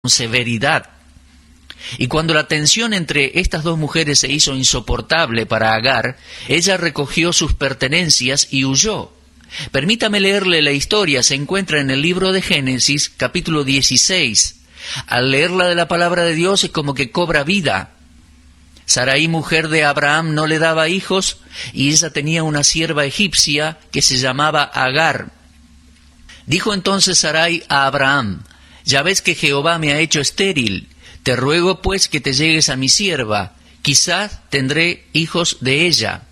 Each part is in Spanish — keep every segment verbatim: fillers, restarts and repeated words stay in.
severidad. Y cuando la tensión entre estas dos mujeres se hizo insoportable para Agar, ella recogió sus pertenencias y huyó. Permítame leerle la historia, se encuentra en el libro de Génesis, capítulo dieciséis. Al leerla de la palabra de Dios es como que cobra vida. Sarai, mujer de Abraham, no le daba hijos, y ella tenía una sierva egipcia que se llamaba Agar. Dijo entonces Sarai a Abraham: «Ya ves que Jehová me ha hecho estéril. Te ruego pues que te llegues a mi sierva, quizás tendré hijos de ella».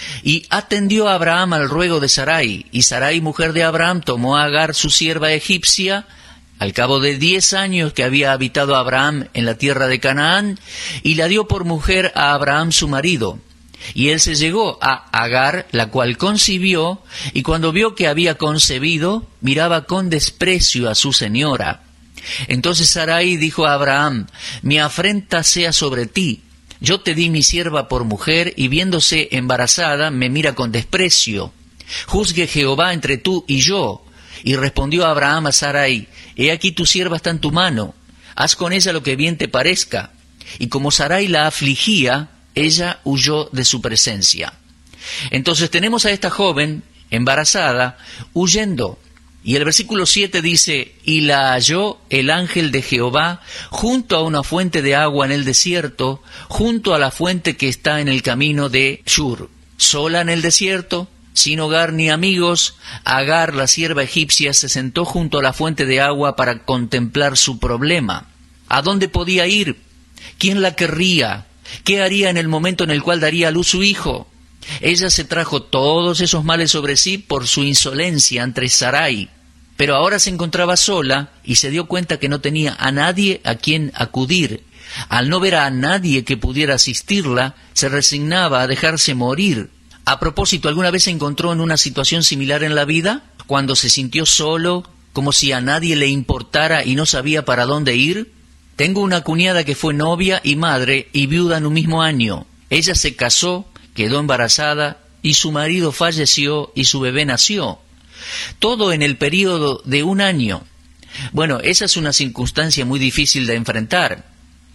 Y atendió Abraham al ruego de Sarai, y Sarai, mujer de Abraham, tomó a Agar, su sierva egipcia, al cabo de diez años que había habitado Abraham en la tierra de Canaán, y la dio por mujer a Abraham su marido. Y él se llegó a Agar, la cual concibió, y cuando vio que había concebido, miraba con desprecio a su señora. Entonces Sarai dijo a Abraham: «Mi afrenta sea sobre ti. Yo te di mi sierva por mujer, y viéndose embarazada, me mira con desprecio. Juzgue Jehová entre tú y yo». Y respondió Abraham a Sarai: «He aquí tu sierva está en tu mano, haz con ella lo que bien te parezca». Y como Sarai la afligía, ella huyó de su presencia. Entonces tenemos a esta joven embarazada huyendo. Y el versículo siete dice: «Y la halló el ángel de Jehová junto a una fuente de agua en el desierto, junto a la fuente que está en el camino de Shur». Sola en el desierto, sin hogar ni amigos, Agar, la sierva egipcia, se sentó junto a la fuente de agua para contemplar su problema. ¿A dónde podía ir? ¿Quién la querría? ¿Qué haría en el momento en el cual daría a luz su hijo? Ella se trajo todos esos males sobre sí por su insolencia ante Sarai. Pero ahora se encontraba sola y se dio cuenta que no tenía a nadie a quien acudir. Al no ver a nadie que pudiera asistirla, se resignaba a dejarse morir. A propósito, ¿alguna vez se encontró en una situación similar en la vida? Cuando se sintió solo, como si a nadie le importara y no sabía para dónde ir. Tengo una cuñada que fue novia y madre y viuda en un mismo año. Ella se casó, quedó embarazada y su marido falleció y su bebé nació. Todo en el período de un año. Bueno, esa es una circunstancia muy difícil de enfrentar.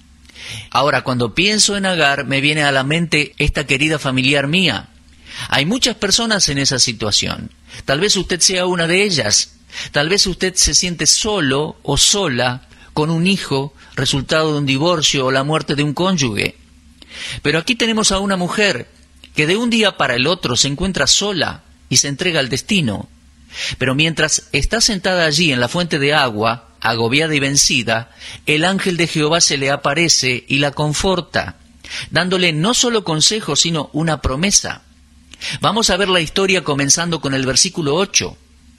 Ahora, cuando pienso en Agar, me viene a la mente esta querida familiar mía. Hay muchas personas en esa situación. Tal vez usted sea una de ellas. Tal vez usted se siente solo o sola con un hijo, resultado de un divorcio o la muerte de un cónyuge. Pero aquí tenemos a una mujer que de un día para el otro se encuentra sola y se entrega al destino. Pero mientras está sentada allí en la fuente de agua, agobiada y vencida, el ángel de Jehová se le aparece y la conforta, dándole no solo consejos, sino una promesa. Vamos a ver la historia comenzando con el versículo ocho.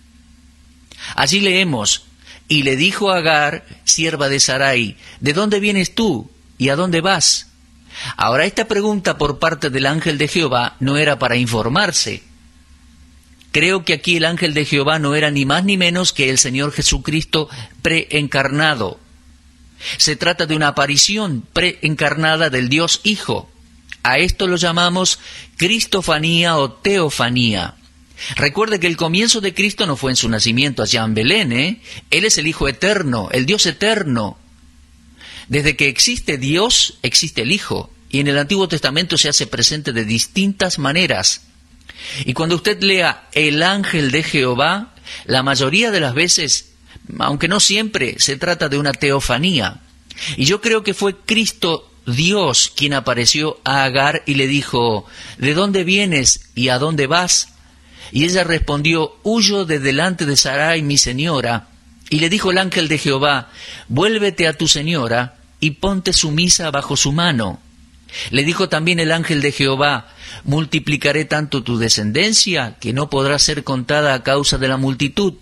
Allí leemos: «Y le dijo a Agar, sierva de Sarai: ¿de dónde vienes tú y a dónde vas?». Ahora, esta pregunta por parte del ángel de Jehová no era para informarse. Creo que aquí el ángel de Jehová no era ni más ni menos que el Señor Jesucristo preencarnado. Se trata de una aparición preencarnada del Dios Hijo. A esto lo llamamos cristofanía o teofanía. Recuerde que el comienzo de Cristo no fue en su nacimiento allá en Belén, ¿eh? Él es el Hijo eterno, el Dios eterno. Desde que existe Dios, existe el Hijo, y en el Antiguo Testamento se hace presente de distintas maneras. Y cuando usted lea el ángel de Jehová, la mayoría de las veces, aunque no siempre, se trata de una teofanía. Y yo creo que fue Cristo Dios quien apareció a Agar y le dijo: «¿De dónde vienes y a dónde vas?». Y ella respondió: «Huyo de delante de Sarai, mi señora». Y le dijo el ángel de Jehová: «Vuélvete a tu señora y ponte sumisa bajo su mano». Le dijo también el ángel de Jehová: «Multiplicaré tanto tu descendencia que no podrá ser contada a causa de la multitud».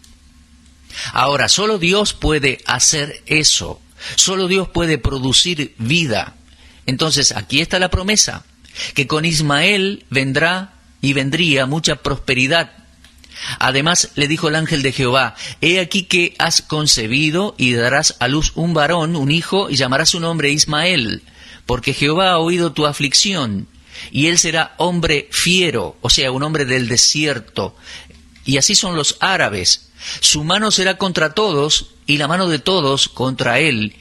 Ahora, solo Dios puede hacer eso. Solo Dios puede producir vida. Entonces, aquí está la promesa, que con Ismael vendrá y vendría mucha prosperidad. Además, le dijo el ángel de Jehová: «He aquí que has concebido y darás a luz un varón, un hijo, y llamarás su nombre Ismael, porque Jehová ha oído tu aflicción, y él será hombre fiero», o sea, un hombre del desierto. Y así son los árabes. Su mano será contra todos, y la mano de todos contra él,